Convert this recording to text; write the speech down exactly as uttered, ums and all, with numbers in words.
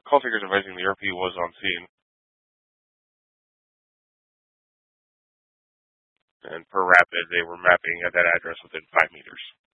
call figures advising the R P was on scene. And per rapid, they were mapping at that address within five meters.